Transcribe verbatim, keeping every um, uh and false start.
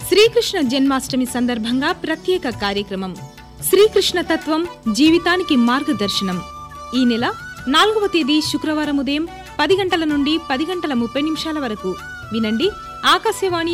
శ్రీకృష్ణ జన్మాష్టమి సందర్భంగా ప్రత్యేక కార్యక్రమం శ్రీకృష్ణ తత్వం జీవితానికి మార్గదర్శనం. ఈ నెల నాలుగవ తేదీ శుక్రవారం ఉదయం పది గంటల నుండి పది గంటల ముప్పై నిమిషాల వరకు వినండి. ఆకాశవాణి